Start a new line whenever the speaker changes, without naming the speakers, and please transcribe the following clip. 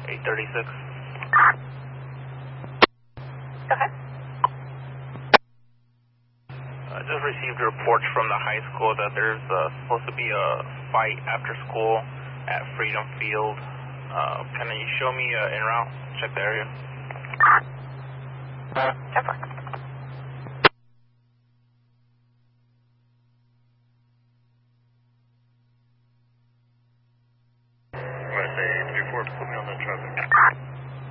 836.
Okay.
I just received reports from the high school that there's supposed to be a fight after school at Freedom Field. Can you show me en route? Check the area.
Jennifer.
I'm going to say 34, put me on the traffic.